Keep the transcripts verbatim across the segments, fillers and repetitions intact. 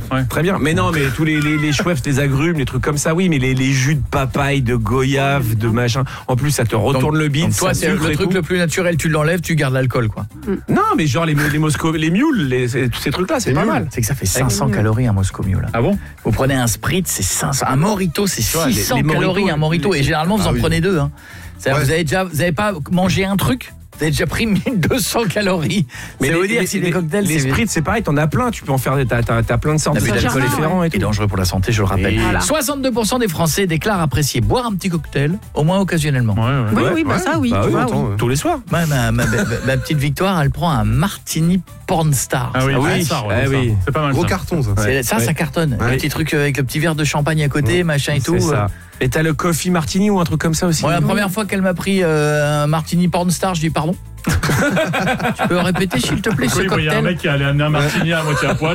Ouais. Très bien. Mais non, mais tous les, les, les Schweppes, les agrumes, les trucs comme ça, oui, mais les, les jus de papaye, de goyave, de machin. En plus, ça te retourne donc, le bide. donc toi, c'est le truc tout. le plus naturel, tu l'enlèves, tu gardes l'alcool, quoi. Non, mais genre les, les, Moscow, les mules, les, tous ces trucs-là, c'est pas mal. C'est que ça fait cinq cents calories un Moscow Mule. Ah bon? Vous prenez un Spritz, c'est cinq cents. Un Mojito, c'est six cents les, les calories, Mojito, un Mojito. Et généralement, vous ah en oui. prenez deux. Hein. Ouais. Vous avez déjà, vous avez pas mangé un truc? Vous avez déjà pris mille deux cents calories. Mais ça les, veut dire les, si les, les cocktails, les c'est... Spritz, c'est pareil, t'en as plein. Tu peux en faire, t'as, t'as, t'as plein de sortes L'abus d'alcool d'alcool différents et est tout. dangereux pour la santé, je le rappelle. Voilà. soixante-deux pour cent des Français déclarent apprécier boire un petit cocktail, au moins occasionnellement. Ouais, ouais. Oui, Ouais, oui, bah ouais. ça, oui. Bah tu oui, vois, attends, oui. ouais. Tous les soirs. Ma, ma, ma, ma, ma petite Victoire, elle prend un martini pornstar. Ah oui, Ah ah, oui. ça, ouais, Ah ça. oui. C'est pas mal. Gros ça. carton, ça. C'est, ça, Ouais. ça cartonne. Ouais. Un petit truc avec le petit verre de champagne à côté, machin et tout. C'est ça. Et t'as le coffee martini ou un truc comme ça aussi. Bon, la première fois qu'elle m'a pris euh, un martini pornstar, je dis pardon. Tu peux répéter s'il te plaît ce Oui, il y a un cocktail? mec qui a un martini à moitié à poil.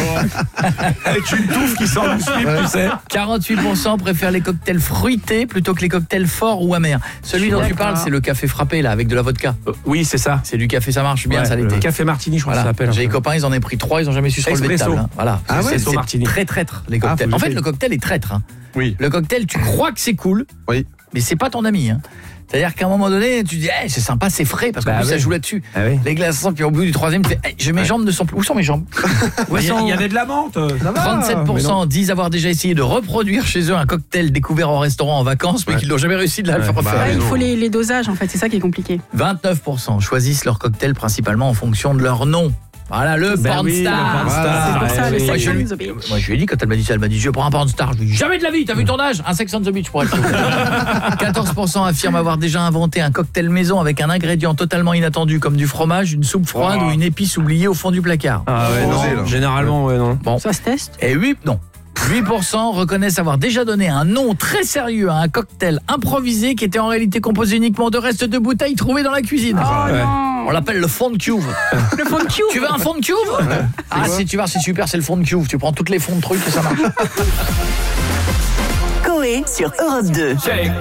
Avec une touffe qui sort du slip, tu sais. quarante-huit pour cent préfèrent les cocktails fruités plutôt que les cocktails forts ou amers. Celui dont tu parles, c'est le café frappé là avec de la vodka. Euh, oui, c'est ça. C'est du café, ça marche bien, Ouais, ça le l'été. café martini, je crois Voilà. que ça s'appelle. J'ai des copains, ils en ont pris trois, ils ont jamais su se relever de Espresso. table. Hein. Voilà. Ah ouais, c'est, c'est c'est martini. très traître les cocktails. faut en fait, que le cocktail est traître. Hein. Oui. Le cocktail, tu crois que c'est cool, Oui. mais c'est pas ton ami. Hein. C'est-à-dire qu'à un moment donné, tu dis, hey, c'est sympa, c'est frais, parce qu'en Bah plus, ouais. ça joue là-dessus. Ah oui. Les glaçons, puis au bout du troisième, tu fais, hey, je, mes jambes ne sont plus. Où sont mes jambes? Ouais, il y, a- il y avait de la menthe. Ça va. trente-sept pour Mais non. cent disent avoir déjà essayé de reproduire chez eux un cocktail découvert au restaurant en vacances, mais Ouais. qu'ils n'ont jamais réussi de la Ouais, faire bah, refaire. Ouais, il non. faut les, les dosages, en fait, c'est ça qui est compliqué. vingt-neuf pour cent choisissent leur cocktail principalement en fonction de leur nom. Voilà, le Ben pornstar. oui, le pornstar. C'est pour ça, ouais, le oui. Moi, sex je on lui, the beach. moi, je lui ai dit, quand elle m'a dit ça, elle m'a dit, je prends un pornstar. Je lui ai dit, jamais de la vie, t'as vu ton âge? Un Sex on the Beach pour être quatorze pour cent affirment avoir déjà inventé un cocktail maison avec un ingrédient totalement inattendu, comme du fromage, une soupe froide Oh. ou une épice oubliée au fond du placard. Ah ouais, Osé, non. là. Généralement, ouais, non. Bon. Ça se teste. Et huit, non. huit pour cent reconnaissent avoir déjà donné un nom très sérieux à un cocktail improvisé qui était en réalité composé uniquement de restes de bouteilles trouvées dans la cuisine. Oh Ouais. non. On l'appelle le fond de cuve. Le fond de cube. Tu veux un fond de cuve? Ah, si tu vas, c'est super, c'est le fond de cuve. Tu prends toutes les fonds de trucs et ça marche. Coé sur Europe deux. Check.